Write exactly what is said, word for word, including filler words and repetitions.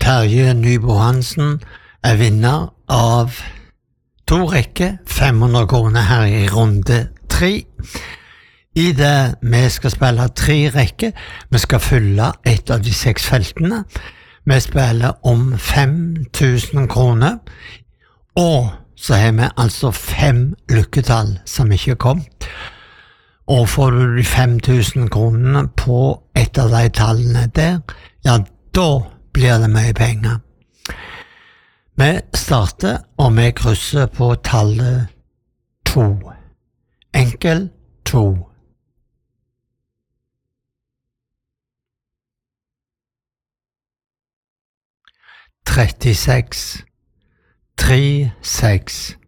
Terje Nybo Hansen er vinner av to rekker, fem hundre kroner her i runde tre. I det vi skal spille tre rekker, vi skal fylle et av de seks feltene. Vi spiller om fem tusen kroner, og så har vi altså fem lykketall som ikke kom. Og får du de fem tusen kronene på et av de tallene der, ja, da blir det mye penger. Vi starter, og vi krysser på tallet to. Enkel to. trettiseks, tre, seks.